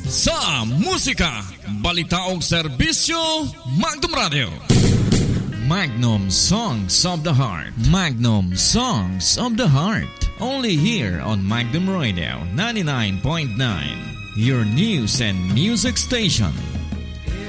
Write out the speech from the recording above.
sa musika, balita o serbisyo, Magnum Radio. Magnum Songs of the Heart. Magnum Songs of the Heart. Only here on Magnum Radio 99.9. Your news and music station.